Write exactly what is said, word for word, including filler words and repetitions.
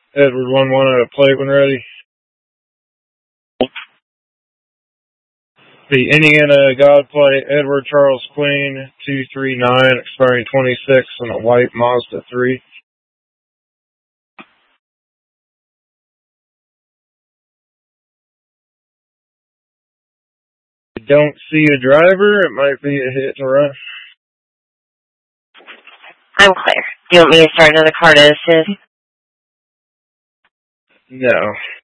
Edward one one at a plate when ready. The Indiana God plate, Edward Charles Queen, two three nine, expiring twenty-six on a white Mazda three. I don't see a driver. It might be a hit and run. I'm clear. Do you want me to start another car to assist? No.